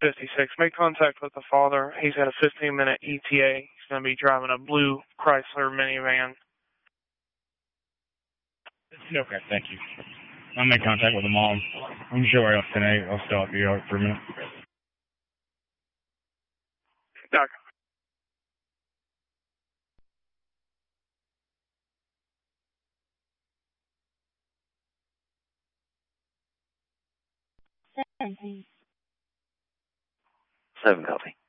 56. Make contact with the father. He's got a 15-minute ETA. He's going to be driving a blue Chrysler minivan. Okay, thank you. I'll make contact with the mom. I'm sure I'll tonight. I'll stop you for a minute. Okay. Seven copy.